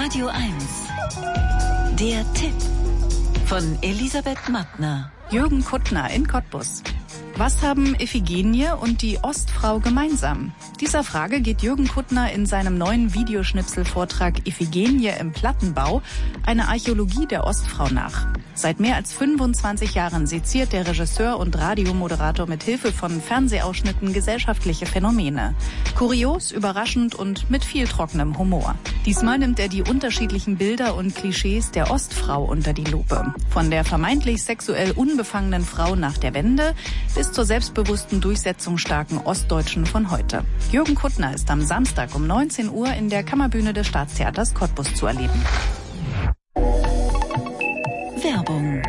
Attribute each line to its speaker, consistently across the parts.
Speaker 1: Radio 1. Der Tipp von Elisabeth Mattner.
Speaker 2: Jürgen Kuttner in Cottbus. Was haben Iphigenie und die Ostfrau gemeinsam? Dieser Frage geht Jürgen Kuttner in seinem neuen Videoschnipselvortrag Iphigenie im Plattenbau, eine Archäologie der Ostfrau nach. Seit mehr als 25 Jahren seziert der Regisseur und Radiomoderator mit Hilfe von Fernsehausschnitten gesellschaftliche Phänomene. Kurios, überraschend und mit viel trockenem Humor. Diesmal nimmt er die unterschiedlichen Bilder und Klischees der Ostfrau unter die Lupe. Von der vermeintlich sexuell unbefangenen Frau nach der Wende bis zur selbstbewussten, durchsetzungsstarken Ostdeutschen von heute. Jürgen Kuttner ist am Samstag um 19 Uhr in der Kammerbühne des Staatstheaters Cottbus zu erleben.
Speaker 1: Werbung.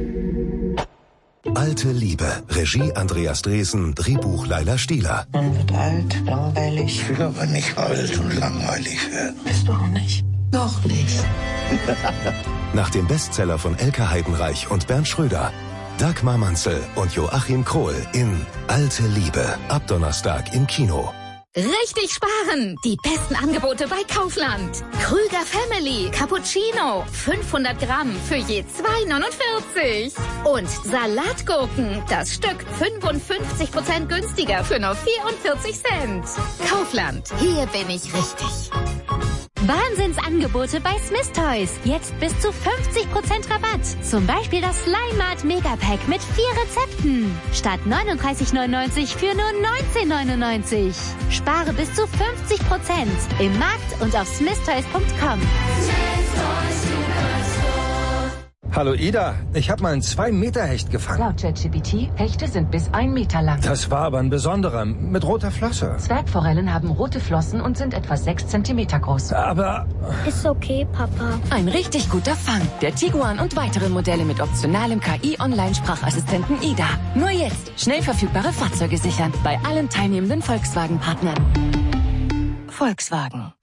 Speaker 3: Alte Liebe. Regie Andreas Dresen, Drehbuch Laila Stieler.
Speaker 4: Man wird alt, langweilig.
Speaker 5: Ich will aber nicht alt und langweilig werden.
Speaker 4: Bist du auch nicht? Noch nicht.
Speaker 3: Nach dem Bestseller von Elke Heidenreich und Bernd Schröder. Dagmar Manzel und Joachim Krohl in Alte Liebe. Ab Donnerstag im Kino.
Speaker 6: Richtig sparen! Die besten Angebote bei Kaufland. Krüger Family Cappuccino 500 Gramm für je 2,49. Und Salatgurken, das Stück 55% günstiger für nur 44 Cent. Kaufland, hier bin ich richtig.
Speaker 7: Wahnsinnsangebote bei Smith Toys. Jetzt bis zu 50% Rabatt. Zum Beispiel das Slime Mart Megapack mit 4 Rezepten. Statt 39,99 für nur 19,99. Spare bis zu 50% im Markt und auf smithtoys.com.
Speaker 8: Hallo Ida, ich habe mal einen 2-Meter-Hecht gefangen.
Speaker 9: Laut ChatGPT, Hechte sind bis 1 Meter lang.
Speaker 8: Das war aber ein besonderer, mit roter Flosse.
Speaker 9: Zwergforellen haben rote Flossen und sind etwa 6 Zentimeter groß.
Speaker 8: Aber...
Speaker 10: Ist okay, Papa.
Speaker 11: Ein richtig guter Fang. Der Tiguan und weitere Modelle mit optionalem KI-Online-Sprachassistenten Ida. Nur jetzt schnell verfügbare Fahrzeuge sichern bei allen teilnehmenden Volkswagen-Partnern. Volkswagen.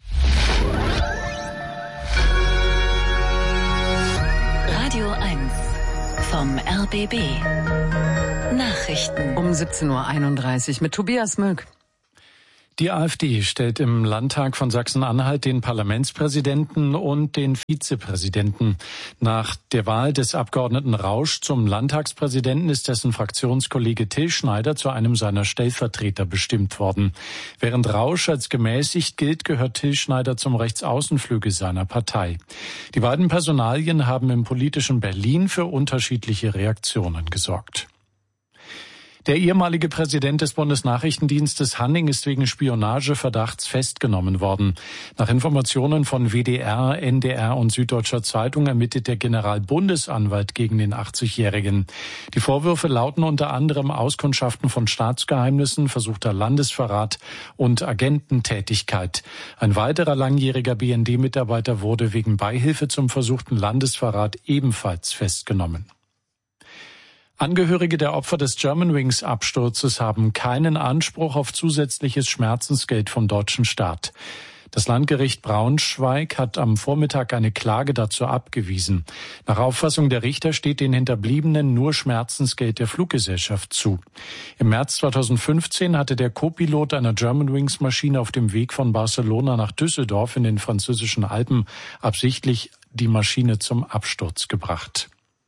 Speaker 1: Radio 1 vom RBB. Nachrichten.
Speaker 11: Um 17:31 Uhr mit Tobias Möck.
Speaker 12: Die AfD stellt im Landtag von Sachsen-Anhalt den Parlamentspräsidenten und den Vizepräsidenten. Nach der Wahl des Abgeordneten Rausch zum Landtagspräsidenten ist dessen Fraktionskollege Till Schneider zu einem seiner Stellvertreter bestimmt worden. Während Rausch als gemäßigt gilt, gehört Till Schneider zum Rechtsaußenflügel seiner Partei. Die beiden Personalien haben im politischen Berlin für unterschiedliche Reaktionen gesorgt. Der ehemalige Präsident des Bundesnachrichtendienstes Hanning ist wegen Spionageverdachts festgenommen worden. Nach Informationen von WDR, NDR und Süddeutscher Zeitung ermittelt der Generalbundesanwalt gegen den 80-Jährigen. Die Vorwürfe lauten unter anderem Auskundschaften von Staatsgeheimnissen, versuchter Landesverrat und Agententätigkeit. Ein weiterer langjähriger BND-Mitarbeiter wurde wegen Beihilfe zum versuchten Landesverrat ebenfalls festgenommen. Angehörige der Opfer des Germanwings-Absturzes haben keinen Anspruch auf zusätzliches Schmerzensgeld vom deutschen Staat. Das Landgericht Braunschweig hat am Vormittag eine Klage dazu abgewiesen. Nach Auffassung der Richter steht den Hinterbliebenen nur Schmerzensgeld der Fluggesellschaft zu. Im März 2015 hatte der Co-Pilot einer Germanwings-Maschine auf dem Weg von Barcelona nach Düsseldorf in den französischen Alpen absichtlich die Maschine zum Absturz gebracht.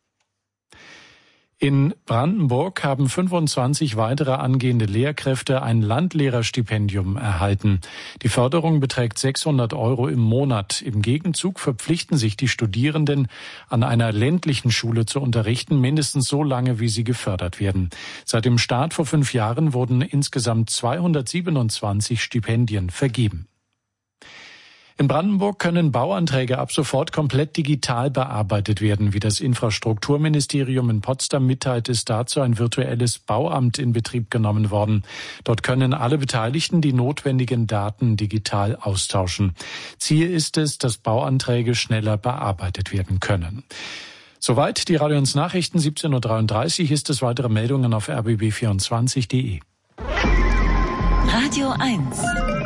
Speaker 12: In Brandenburg haben 25 weitere angehende Lehrkräfte ein Landlehrerstipendium erhalten. Die Förderung beträgt 600 € im Monat. Im Gegenzug verpflichten sich die Studierenden, an einer ländlichen Schule zu unterrichten, mindestens so lange, wie sie gefördert werden. Seit dem Start vor 5 Jahren wurden insgesamt 227 Stipendien vergeben. In Brandenburg können Bauanträge ab sofort komplett digital bearbeitet werden. Wie das Infrastrukturministerium in Potsdam mitteilt, ist dazu ein virtuelles Bauamt in Betrieb genommen worden. Dort können alle Beteiligten die notwendigen Daten digital austauschen. Ziel ist es, dass Bauanträge schneller bearbeitet werden können. Soweit die Radio 1 Nachrichten, 17:33 Uhr ist es. Weitere Meldungen auf rbb24.de.
Speaker 1: Radio 1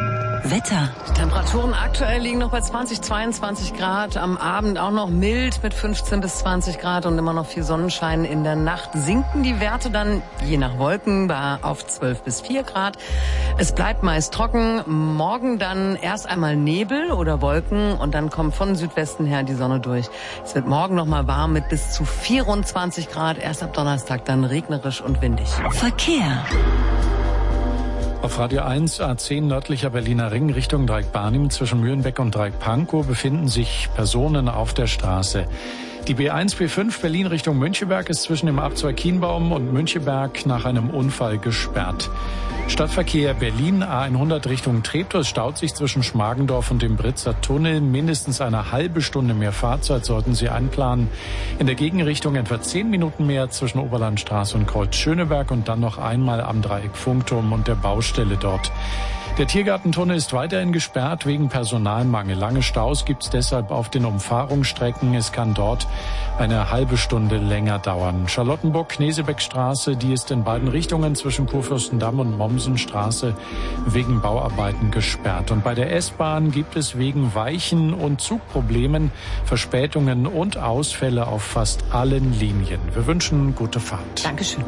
Speaker 1: Wetter.
Speaker 13: Die Temperaturen aktuell liegen noch bei 20, 22 Grad. Am Abend auch noch mild mit 15 bis 20 Grad und immer noch viel Sonnenschein. In der Nacht sinken die Werte dann je nach Wolken auf 12 bis 4 Grad. Es bleibt meist trocken. Morgen dann erst einmal Nebel oder Wolken und dann kommt von Südwesten her die Sonne durch. Es wird morgen noch mal warm mit bis zu 24 Grad. Erst ab Donnerstag dann regnerisch und windig.
Speaker 1: Verkehr.
Speaker 12: Auf Radio 1 A10 nördlicher Berliner Ring Richtung Dreieck-Barnim zwischen Mühlenbeck und Dreieck-Pankow befinden sich Personen auf der Straße. Die B1, B5 Berlin Richtung Müncheberg ist zwischen dem Abzweig Kienbaum und Müncheberg nach einem Unfall gesperrt. Stadtverkehr Berlin A100 Richtung Treptow. Es staut sich zwischen Schmargendorf und dem Britzer Tunnel. Mindestens eine halbe Stunde mehr Fahrzeit sollten Sie einplanen. In der Gegenrichtung etwa 10 Minuten mehr zwischen Oberlandstraße und Kreuz Schöneberg und dann noch einmal am Dreieck Funkturm und der Baustelle dort. Der Tiergartentunnel ist weiterhin gesperrt wegen Personalmangel. Lange Staus gibt es deshalb auf den Umfahrungsstrecken. Es kann dort eine halbe Stunde länger dauern. Charlottenburg-Knesebeckstraße, die ist in beiden Richtungen zwischen Kurfürstendamm und Mommsenstraße wegen Bauarbeiten gesperrt. Und bei der S-Bahn gibt es wegen Weichen- und Zugproblemen Verspätungen und Ausfälle auf fast allen Linien. Wir wünschen gute Fahrt.
Speaker 13: Dankeschön.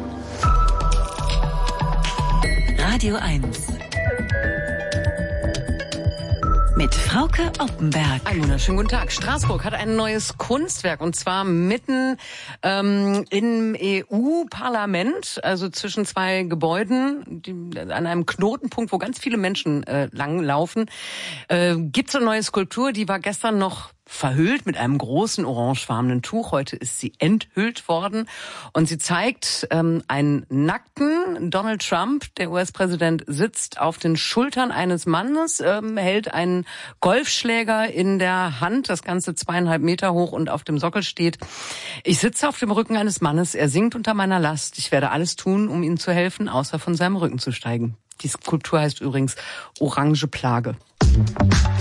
Speaker 1: Radio 1. Mit Frauke Oppenberg.
Speaker 13: Einen wunderschönen guten Tag. Straßburg hat ein neues Kunstwerk und zwar mitten im EU-Parlament, also zwischen zwei Gebäuden, an einem Knotenpunkt, wo ganz viele Menschen langlaufen. Gibt's eine neue Skulptur, die war gestern noch verhüllt mit einem großen orangefarbenen Tuch. Heute ist sie enthüllt worden und sie zeigt einen nackten Donald Trump. Der US-Präsident sitzt auf den Schultern eines Mannes, hält einen Golfschläger in der Hand, das Ganze 2,5 Meter hoch und auf dem Sockel steht: Ich sitze auf dem Rücken eines Mannes, er sinkt unter meiner Last. Ich werde alles tun, um ihm zu helfen, außer von seinem Rücken zu steigen. Die Skulptur heißt übrigens Orange Plage.